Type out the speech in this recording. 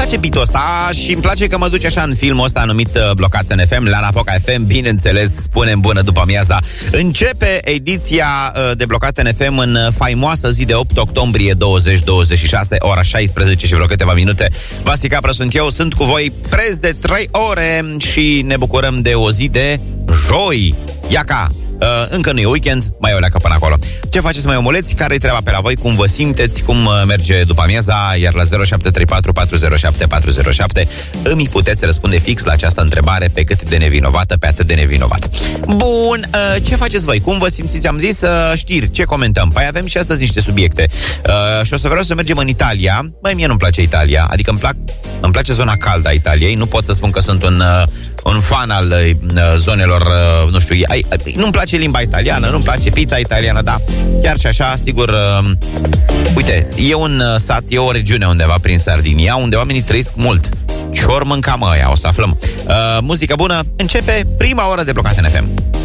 place beat-ul ăsta și îmi place că mă duce așa în filmul ăsta numit Blocat în FM, la Napoca FM, bineînțeles, spunem bună după amiaza. Începe ediția de Blocat în FM în faimoasă zi de 8 octombrie 2026, ora 16 și vreo câteva minute. Vasi Capră sunt eu, sunt cu voi preț de 3 ore și ne bucurăm de o zi de joi. Iaca! Încă nu e weekend, mai e o leacă până acolo. Ce faceți, mai omuleți? Care-i treaba pe la voi? Cum vă simteți? Cum merge după amiaza? Iar la 0734 407 407 îmi puteți răspunde fix la această întrebare, pe cât de nevinovată, pe atât de nevinovată. Bun, ce faceți voi? Cum vă simțiți? Am zis știri, ce comentăm? Păi avem și astăzi niște subiecte. Și o să vreau să mergem în Italia. Băi, mie nu-mi place Italia, adică îmi place zona caldă a Italiei. Nu pot să spun că sunt un fan al zonelor, nu știu, nu-mi place limba italiană, nu-mi place pizza italiană, da, chiar și așa, sigur, uite, e un sat, e o regiune undeva prin Sardinia, unde oamenii trăiesc mult. Ce ori mâncam ăia, o să aflăm. Muzică bună, începe prima oră de Blocat în FM.